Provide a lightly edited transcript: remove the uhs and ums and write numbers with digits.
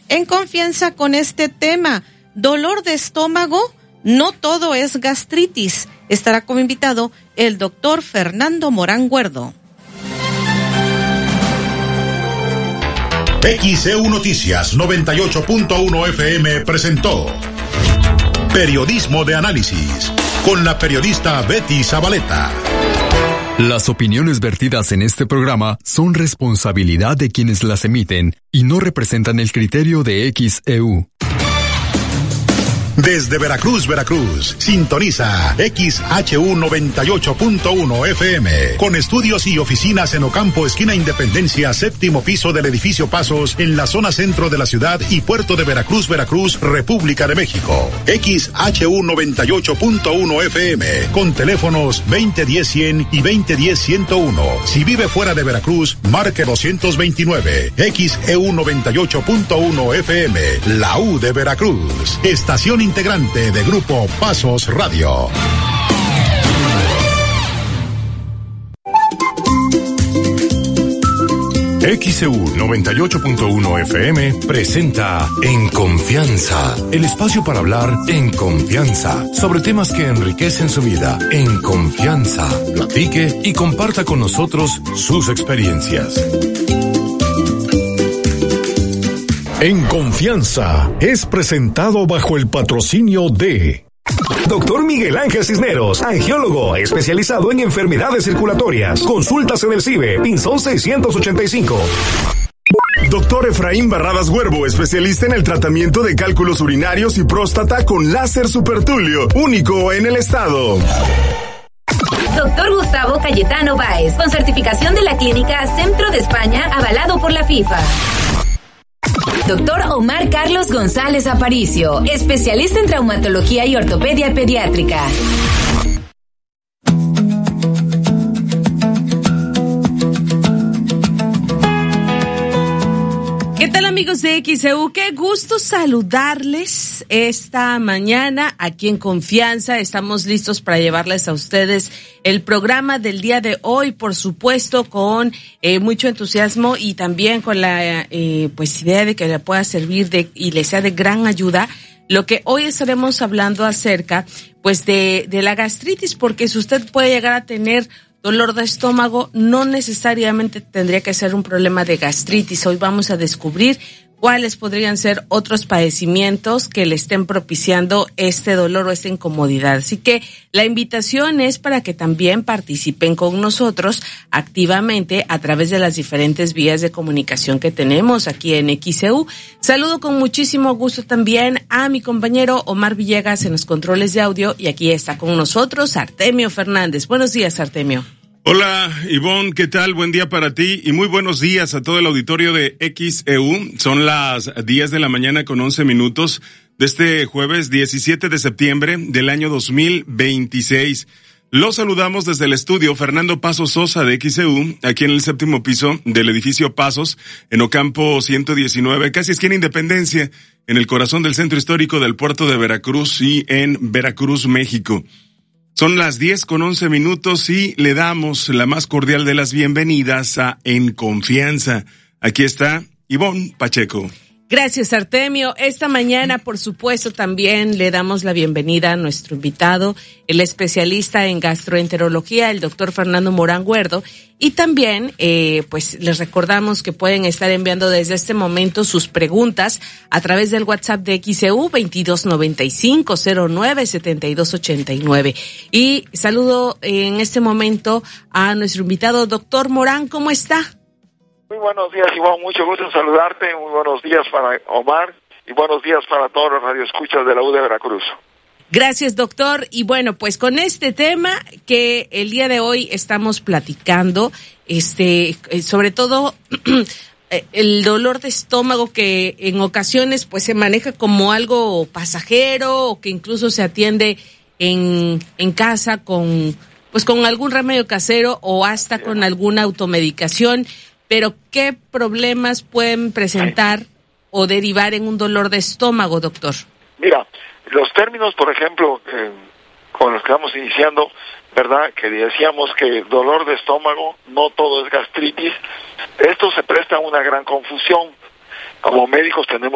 en confianza con este tema. Dolor de estómago, no todo es gastritis. Estará como invitado el doctor Fernando Morán Guerdo. XEU Noticias 98.1 FM presentó Periodismo de Análisis con la periodista Betty Zabaleta. Las opiniones vertidas en este programa son responsabilidad de quienes las emiten y no representan el criterio de XEU. Desde Veracruz, sintoniza XHU 98.1 FM, con estudios y oficinas en Ocampo, esquina Independencia, séptimo piso del edificio Pasos, en la zona centro de la ciudad y puerto de Veracruz, República de México. XHU 98.1 FM, con teléfonos 2010-100 y 2010-101. Si vive fuera de Veracruz, marque 229. XEU 98.1 FM, la U de Veracruz. Estación integrante de Grupo Pasos Radio. XEU 98.1 FM presenta En Confianza, el espacio para hablar en confianza sobre temas que enriquecen su vida. En confianza, platique y comparta con nosotros sus experiencias. En Confianza es presentado bajo el patrocinio de Dr. Miguel Ángel Cisneros, angiólogo especializado en enfermedades circulatorias. Consultas en el CIBE, Pinzón 685. Doctor Efraín Barradas Huervo, especialista en el tratamiento de cálculos urinarios y próstata con láser supertulio, único en el estado. Doctor Gustavo Cayetano Báez, con certificación de la clínica Centro de España, avalado por la FIFA. Doctor Omar Carlos González Aparicio, especialista en traumatología y ortopedia pediátrica. ¿Qué tal, amigos de XEU? Qué gusto saludarles esta mañana aquí en Confianza. Estamos listos para llevarles a ustedes el programa del día de hoy, por supuesto, con mucho entusiasmo y también con la idea de que le pueda servir y le sea de gran ayuda. Lo que hoy estaremos hablando acerca, pues, de la gastritis, porque si usted puede llegar a tener dolor de estómago, no necesariamente tendría que ser un problema de gastritis. Hoy vamos a descubrir cuáles podrían ser otros padecimientos que le estén propiciando este dolor o esta incomodidad. Así que la invitación es para que también participen con nosotros activamente a través de las diferentes vías de comunicación que tenemos aquí en XEU. Saludo con muchísimo gusto también a mi compañero Omar Villegas en los controles de audio, y aquí está con nosotros Artemio Fernández. Buenos días, Artemio. Hola, Ivonne, ¿qué tal? Buen día para ti y muy buenos días a todo el auditorio de XEU. Son las 10 de la mañana con 11 minutos de este jueves 17 de septiembre del año 2026. Los saludamos desde el estudio Fernando Pasos Sosa de XEU, aquí en el séptimo piso del edificio Pasos, en Ocampo 119, casi esquina Independencia, en el corazón del centro histórico del puerto de Veracruz y en Veracruz, México. Son las 10 con 11 minutos y le damos la más cordial de las bienvenidas a En Confianza. Aquí está Ivonne Pacheco. Gracias, Artemio. Esta mañana, por supuesto, también le damos la bienvenida a nuestro invitado, el especialista en gastroenterología, el doctor Fernando Morán Guerdo. Y también, pues les recordamos que pueden estar enviando desde este momento sus preguntas a través del WhatsApp de XEU 2295-097289. Y saludo en este momento a nuestro invitado, doctor Morán. ¿Cómo está? Muy buenos días, Iván, mucho gusto en saludarte. Muy buenos días para Omar y buenos días para todos los radioescuchas de la U de Veracruz. Gracias, doctor. Y bueno, pues con este tema que el día de hoy estamos platicando, sobre todo el dolor de estómago, que en ocasiones pues se maneja como algo pasajero o que incluso se atiende en casa con algún remedio casero o hasta con alguna automedicación. Pero, ¿qué problemas pueden presentar o derivar en un dolor de estómago, doctor? Mira, los términos, por ejemplo, con los que vamos iniciando, ¿verdad? Que decíamos que dolor de estómago, no todo es gastritis. Esto se presta a una gran confusión. Como médicos tenemos